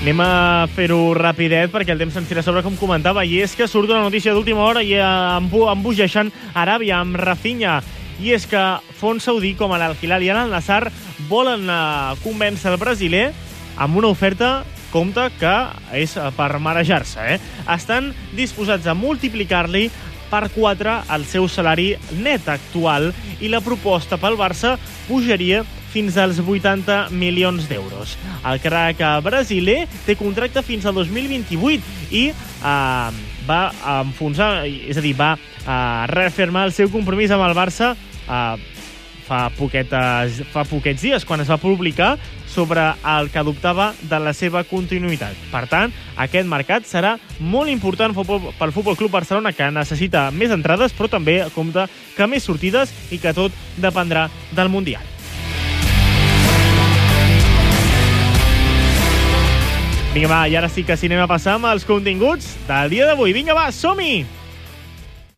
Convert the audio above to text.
Anem a fer-ho rapidet perquè el temps se'ns tira a sobre, com comentava, i és que surt una notícia d'última hora i embogeixant Aràbia amb Rafinha. I és que fons saudí com l'Al-Hilal i l'Al-Nassr volen convèncer el brasiler amb una oferta, compte, que és per marejar-se. Estan disposats a multiplicar-li per 4 el seu salari net actual i la proposta pel Barça pujaria fins als 80 milions d'euros. El crac brasiler té contracte fins al 2028 i va enfonsar, és a dir, va reafirmar el seu compromís amb el Barça fa poquets dies, quan es va publicar sobre el que adoptava de la seva continuïtat. Per tant, aquest mercat serà molt important pel Futbol Club Barcelona, que necessita més entrades, però també compta que més sortides i que tot dependrà del Mundial. Vinga, va, i ara sí que sí anem a passar amb els continguts del dia d'avui. Vinga, va, som-hi!